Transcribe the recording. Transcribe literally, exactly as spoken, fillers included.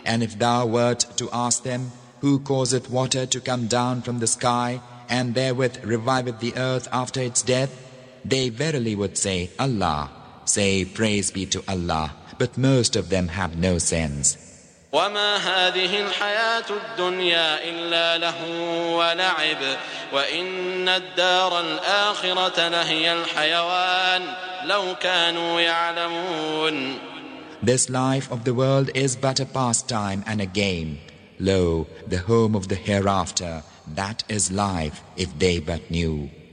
And if thou wert to ask them, who causeth water to come down from the sky, and therewith reviveth the earth after its death, they verily would say, Allah. Say, praise be to Allah, but most of them have no sense. وما هذه الحياة الدنيا إلا لهو ولعب وإن الدار الآخرة لهي الحيوان لو كانوا يعلمون. This life of the world is but a pastime and a game. Lo, the home of the hereafter, that is life, if they but knew.